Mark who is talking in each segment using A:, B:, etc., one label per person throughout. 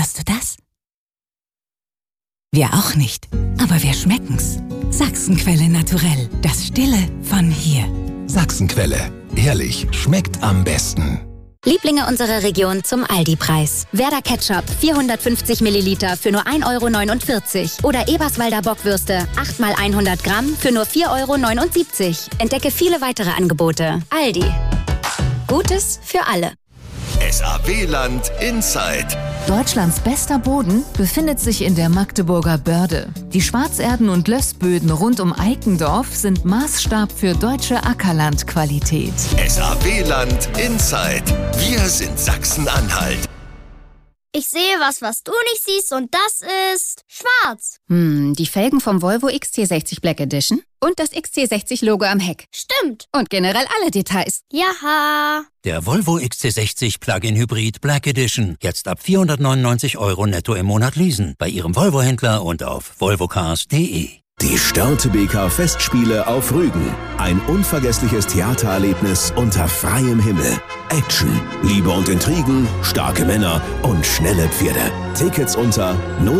A: Hörst du das? Wir auch nicht, aber wir schmecken's. Sachsenquelle Naturell, das Stille von hier.
B: Sachsenquelle, ehrlich, schmeckt am besten.
C: Lieblinge unserer Region zum Aldi-Preis. Werder Ketchup 450 Milliliter für nur 1,49 € oder Eberswalder Bockwürste 8 x 100 Gramm für nur 4,79 €. Entdecke viele weitere Angebote. Aldi. Gutes für alle.
D: SAW-Land Inside.
E: Deutschlands bester Boden befindet sich in der Magdeburger Börde. Die Schwarzerden- und Lössböden rund um Eikendorf sind Maßstab für deutsche Ackerlandqualität.
D: SAW-Land Inside. Wir sind Sachsen-Anhalt.
F: Ich sehe was du nicht siehst und das ist schwarz.
C: Die Felgen vom Volvo XC60 Black Edition und das XC60-Logo am Heck.
F: Stimmt.
C: Und generell alle Details.
F: Jaha.
G: Der Volvo XC60 Plug-in Hybrid Black Edition. Jetzt ab 499 € netto im Monat leasen. Bei Ihrem Volvo-Händler und auf volvocars.de.
D: Die Störtebeker Festspiele auf Rügen. Ein unvergessliches Theatererlebnis unter freiem Himmel. Action, Liebe und Intrigen, starke Männer und schnelle Pferde. Tickets unter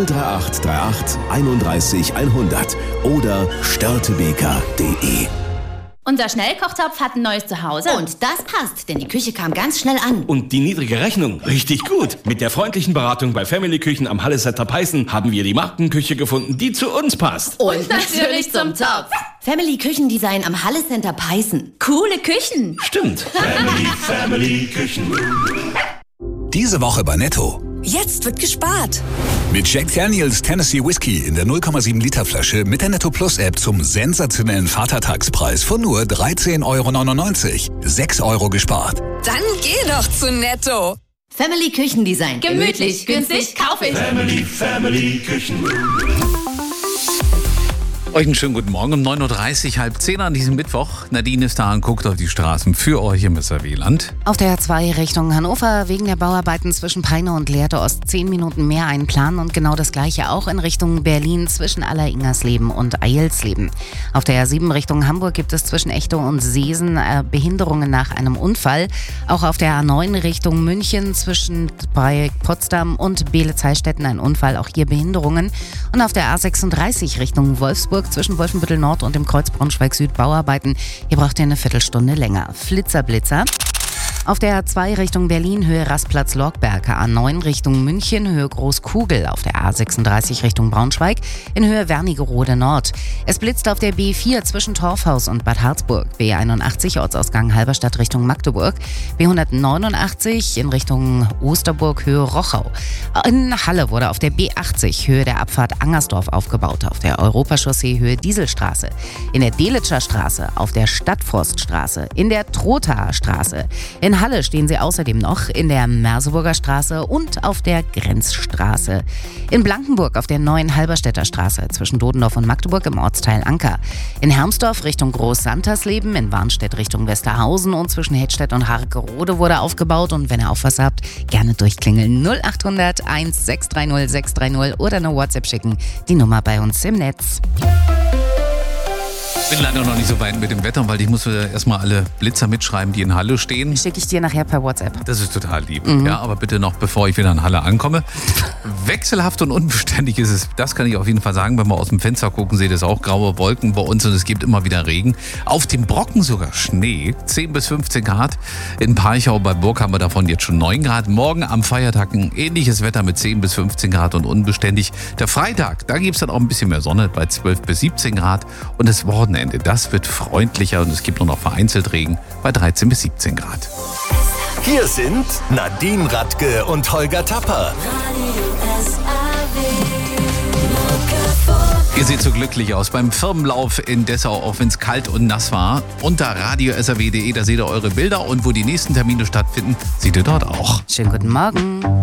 D: 03838 31 100 oder störtebeker.de.
H: Unser Schnellkochtopf hat ein neues Zuhause.
I: Und das passt, denn die Küche kam ganz schnell an.
J: Und die niedrige Rechnung richtig gut. Mit der freundlichen Beratung bei Family Küchen am Halle Center Peißen haben wir die Markenküche gefunden, die zu uns passt.
H: Und natürlich zum Topf.
I: Family Küchendesign am Halle Center Peißen.
H: Coole Küchen.
J: Stimmt. Family Küchen.
B: Diese Woche bei Netto.
A: Jetzt wird gespart.
B: Mit Jack Daniels Tennessee Whiskey in der 0,7 Liter Flasche mit der Netto Plus App zum sensationellen Vatertagspreis von nur 13,99 €. 6 € gespart.
A: Dann geh doch zu Netto.
I: Family Küchendesign.
H: Gemütlich, günstig, kaufe ich.
J: Family Küchen.
K: Euch einen schönen guten Morgen um 9:30 Uhr, halb 10 an diesem Mittwoch. Nadine ist da und guckt auf die Straßen für euch im SAW-Land.
L: Auf der 2 Richtung Hannover wegen der Bauarbeiten zwischen Peine und Lehrte Ost 10 Minuten mehr einplanen und genau das gleiche auch in Richtung Berlin zwischen Alleringersleben und Eilsleben. Auf der 7 Richtung Hamburg gibt es zwischen Echow und Seesen Behinderungen nach einem Unfall. Auch auf der A9 Richtung München bei Potsdam und Beelitz-Heilstätten ein Unfall, auch hier Behinderungen. Und auf der A36 Richtung Wolfsburg zwischen Wolfenbüttel Nord und dem Kreuz Braunschweig-Süd Bauarbeiten. Hier braucht ihr eine Viertelstunde länger. Flitzer. Auf der 2 Richtung Berlin, Höhe Rastplatz-Lorgberg, A9 Richtung München, Höhe Großkugel. Auf der A36 Richtung Braunschweig, in Höhe Wernigerode Nord. Es blitzt auf der B4 zwischen Torfhaus und Bad Harzburg. B81 Ortsausgang Halberstadt Richtung Magdeburg. B189 in Richtung Osterburg, Höhe Rochau. In Halle wurde auf der B80 Höhe der Abfahrt Angersdorf aufgebaut. Auf der Europachaussee Höhe Dieselstraße. In der Delitscher Straße, auf der Stadtforststraße, in der Trothaer Straße. In Halle stehen sie außerdem noch in der Merseburger Straße und auf der Grenzstraße. In Blankenburg auf der neuen Halberstädter Straße zwischen Dodendorf und Magdeburg im Ortsteil Anker. In Hermsdorf Richtung Groß-Santersleben, in Warnstedt Richtung Westerhausen und zwischen Hedstedt und Harkerode wurde aufgebaut. Und wenn ihr auch was habt, gerne durchklingeln 0800 1630 630 oder eine WhatsApp schicken. Die Nummer bei uns im Netz.
K: Ich bin leider noch nicht so weit mit dem Wetter, weil ich muss erstmal alle Blitzer mitschreiben, die in Halle stehen.
L: Schicke ich dir nachher per WhatsApp.
K: Das ist total lieb. Ja, aber bitte noch, bevor ich wieder in Halle ankomme. Wechselhaft und unbeständig ist es, das kann ich auf jeden Fall sagen. Wenn wir aus dem Fenster gucken, seht ihr es auch, graue Wolken bei uns und es gibt immer wieder Regen. Auf dem Brocken sogar Schnee, 10 bis 15 Grad. In Parchau bei Burg haben wir davon jetzt schon 9 Grad. Morgen am Feiertag ein ähnliches Wetter mit 10 bis 15 Grad und unbeständig. Der Freitag, da gibt es dann auch ein bisschen mehr Sonne bei 12 bis 17 Grad. Und das Wochenende, das wird freundlicher und es gibt nur noch vereinzelt Regen bei 13 bis 17 Grad.
D: Hier sind Nadine Radke und Holger Tapper.
K: Ihr seht so glücklich aus beim Firmenlauf in Dessau, auch wenn es kalt und nass war. Unter radio-saw.de, da seht ihr eure Bilder und wo die nächsten Termine stattfinden, seht ihr dort auch.
L: Schönen guten Morgen.